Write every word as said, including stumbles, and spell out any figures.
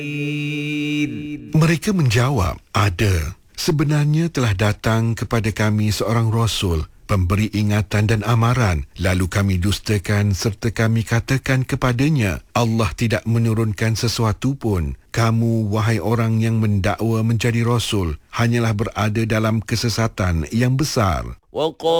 Mereka menjawab, ada. Sebenarnya telah datang kepada kami seorang Rasul, pemberi ingatan dan amaran. Lalu kami dustakan serta kami katakan kepadanya, Allah tidak menurunkan sesuatu pun. Kamu, wahai orang yang mendakwa menjadi Rasul, hanyalah berada dalam kesesatan yang besar.